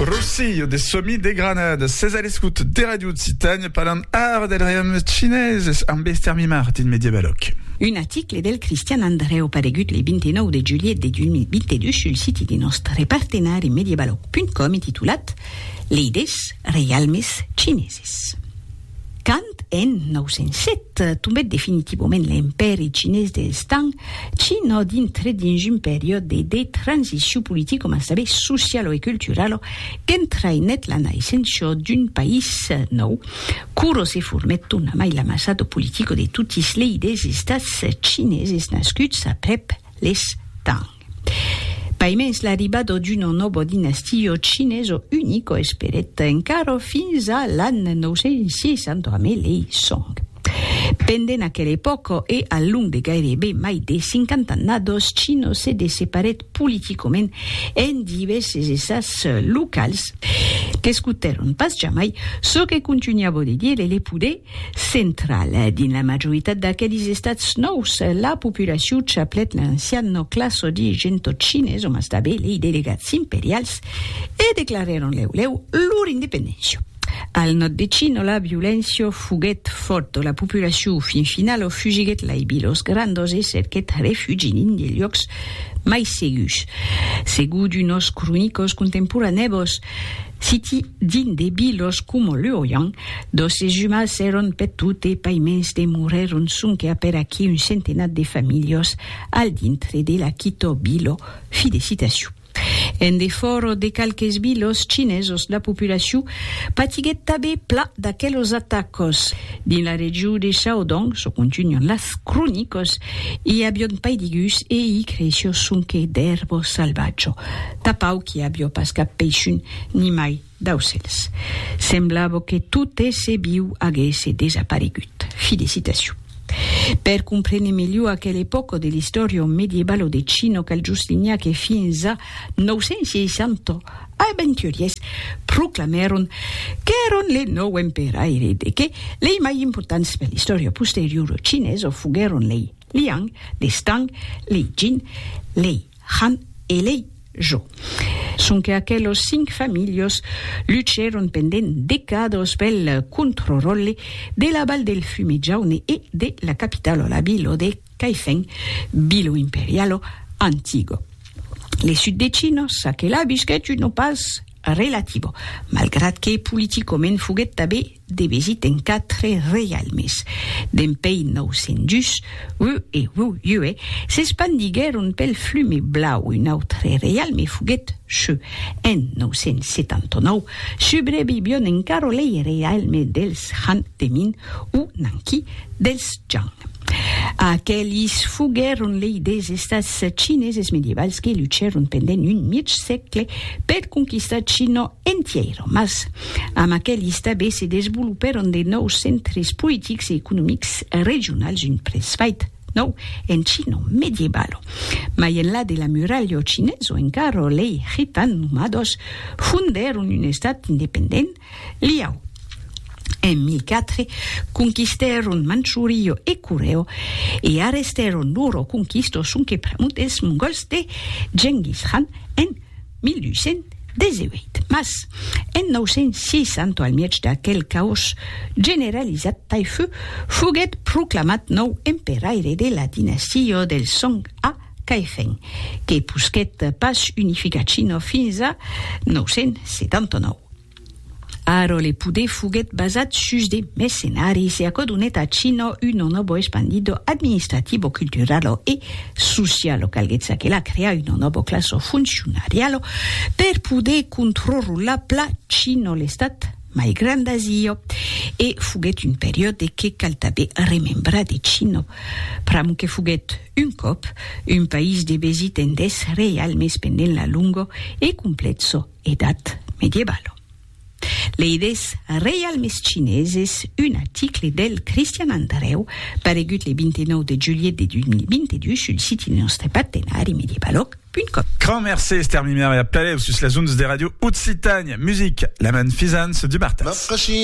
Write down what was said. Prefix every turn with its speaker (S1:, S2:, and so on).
S1: Rossio de Sommi de Granada, 16 à l'escoute des radios de Citagne, parlant art del ream chinese, amb Estermi Martin Mediebaloc.
S2: Un article del Cristian Andreu paregut le 29 de juliet de 2022 sul siti di nostre partenari mediebaloc.com intitulat Leides realmes chineses. Quand en 907 tombet definitivament l'imperi xinès del Tang, Xina dintre dins un període de transició politica, com a saber, social e cultural, que entrainet la naixença d'un país nou, curo se formet una mai l'amassado politico de tutis les idees estats xineses nascuts aprep les Tang. Paimens l'arribado d'una nova dinastia xineso unico esperet encara fins a l'any 960 amb l'Ei Song. Pendent aquella època e al long de gairebé mai de 50 annados, Xina se separet politicament en diverses estats locals que escuteron pas jamais ce que continuava de dire le poder central. Din la majoritat d'aquells estats nous, la populació xaplet l'anciana classe dirigente xinesa, com també les delegats imperials, e declareron leu lor independència. Al nord de Xina, la violència fuguet fort. La populació fin final fugiguet lai bilos grandos e cerquet refugi in de llocs mai segurs. Segur d'unos cronicos contemporaneos, siti din de bilos como Luoyang, dos humains eron petute paimens de moreron sunque per aquí un centenat de famílies al dintre de la quito bilo fi de citació. En defort de calques bilos xinesos, la populació patiguet també pla d'aquells atacos. Din la regió de Shaodong, so continuen las crónicos, hi avion paidigus e hi creció sunque d'herbo salvatge. Tapau qui avió pas cap peixun ni mai d'aucels. Semblava que tot ese viu hagués desaparegut. Fi de citació. Per comprendre millor aquella època de l'història medieval de Xina, cal justificar que fins a 960 aventuriers proclamaron que eren le nou emperaire de que les mai importants per l'història posterior xinesa fugueron les Liang, les Tang, les Jin, les Han e les Zhou. Son que aquellos 5 famílies lucharon pendent décadas pel control de la Val del Fume Jaune e de la capitale, la bilo de Kaifeng, bilo imperialo antigo. Le sud de Xina sa que la bisquet no pas relativo, malgrat que politicament fuguet també de visit en 4 realmes. D'empei 900, Yue s'espandigueron pel flume blau un altre realme fuguet che en 979 sobrevivion encara les realme dels Han de Min u Nanqi dels Zhang. Aquells fugueron les des estats xineses medievals que lucharon pendent un mig segle per conquistar Xina entiero. Mas amb aquells també se desenvoluparon de nous centres polítics i econòmics regionals, un presfait nou en Xina medieval. Mai en la de la muralla xinesa encara les gitanos nomados fundaron un estat independent, Liao. En 1004 conquistaron Manchuria e Coreo e arrestaron loro conquistos sunque pramut els mongols de Genghis Khan en 1818. Mas en 960, al mig d'aquell caos generalitzat Taifu, fuguet proclamat nou emperaire de la dinastia del Song a Kaifeng, que busquet pas unificat Xina fins a 979. Aro le poder fuguet basat sus de mercenaris e acodonet a Xina un novo expandido administrativo, culturalo e socialo, calguetza che la crea un novo classe funzionarialo per poder controlar pla Xina l'estat mai gran d'Asia e fuguet un periode che cal també remembrar de Xina. Pram que fuguet un cop un país de visit en des realmes pendent la lungo e complexo edat medievalo. Leides realmes chineses, un article del Cristian Andreu paregut le 29 de juillet de 2022 sul siti nostre partenari mediebaloc.com.
S1: Grand merci Esther Mimer et à Palais sur la zone des radios Haute-Citagne. Musique, la man Fizans du Martas.